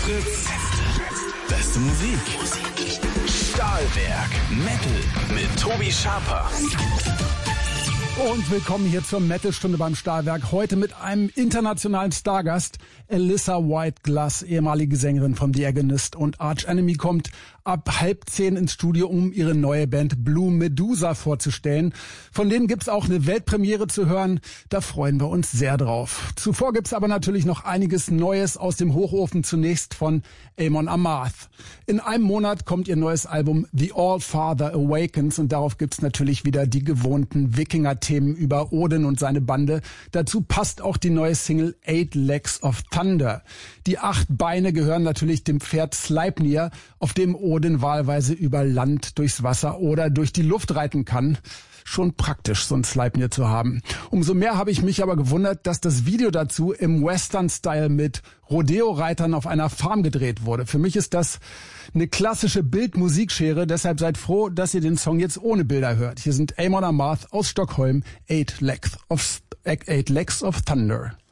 Fritz. Beste Musik. Stahlwerk. Metal mit Tobi Schaper. Und willkommen hier zur Metal-Stunde beim Stahlwerk. Heute mit einem internationalen Stargast. Alyssa White-Glass, ehemalige Sängerin vom The Agonist und Arch Enemy, kommt ab 9:30 ins Studio, um ihre neue Band Blue Medusa vorzustellen. Von denen gibt's auch eine Weltpremiere zu hören. Da freuen wir uns sehr drauf. Zuvor gibt's aber natürlich noch einiges Neues aus dem Hochofen. Zunächst von Amon Amarth. In einem Monat kommt ihr neues Album The All-Father Awakens und darauf gibt's natürlich wieder die gewohnten Wikinger-Themen über Odin und seine Bande. Dazu passt auch die neue Single Eight Legs of Thunder. Die 8 Beine gehören natürlich dem Pferd Sleipnir, auf dem Odin wahlweise über Land, durchs Wasser oder durch die Luft reiten kann. Schon praktisch, so ein Sleipnir zu haben. Umso mehr habe ich mich aber gewundert, dass das Video dazu im Western-Style mit Rodeo-Reitern auf einer Farm gedreht wurde. Für mich ist das eine klassische Bild-Musikschere, deshalb seid froh, dass ihr den Song jetzt ohne Bilder hört. Hier sind Amon Amarth aus Stockholm, Eight Legs of Thunder.